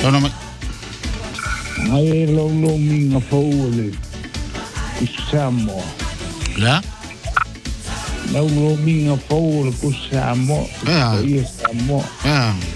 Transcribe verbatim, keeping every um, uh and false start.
Sono me- Ai lo lo minga faule. Kusamo. là? Lo lo minga faule kusamo. Ah. Io siamo. Ah.